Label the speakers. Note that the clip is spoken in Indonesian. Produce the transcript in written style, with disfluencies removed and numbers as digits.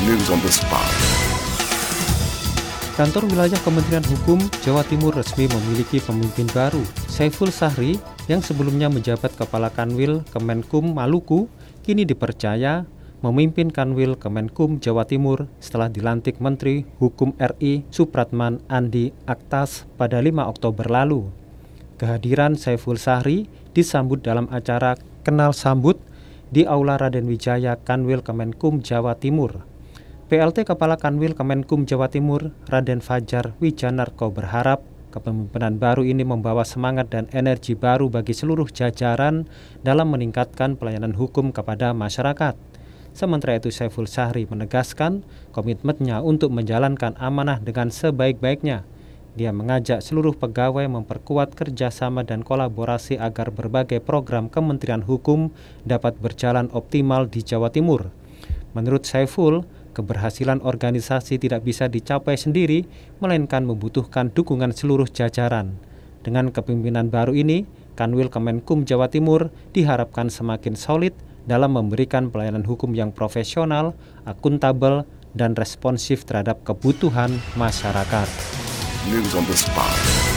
Speaker 1: News on the spot.
Speaker 2: Kantor Wilayah Kementerian Hukum Jawa Timur resmi memiliki pemimpin baru. Saiful Sahri yang sebelumnya menjabat Kepala Kanwil Kemenkum Maluku kini dipercaya memimpin Kanwil Kemenkum Jawa Timur setelah dilantik Menteri Hukum RI Supratman Andi Aktas pada 5 Oktober lalu. Kehadiran Saiful Sahri disambut dalam acara kenal sambut di Aula Raden Wijaya Kanwil Kemenkum Jawa Timur. PLT Kepala Kanwil Kemenkum Jawa Timur, Raden Fajar Wijanarko berharap kepemimpinan baru ini membawa semangat dan energi baru bagi seluruh jajaran dalam meningkatkan pelayanan hukum kepada masyarakat. Sementara itu Saiful Sahri menegaskan komitmennya untuk menjalankan amanah dengan sebaik-baiknya. Dia mengajak seluruh pegawai memperkuat kerjasama dan kolaborasi agar berbagai program Kementerian Hukum dapat berjalan optimal di Jawa Timur. Menurut Saiful, keberhasilan organisasi tidak bisa dicapai sendiri, melainkan membutuhkan dukungan seluruh jajaran. Dengan kepemimpinan baru ini, Kanwil Kemenkum Jawa Timur diharapkan semakin solid dalam memberikan pelayanan hukum yang profesional, akuntabel, dan responsif terhadap kebutuhan masyarakat.
Speaker 1: News on the spot.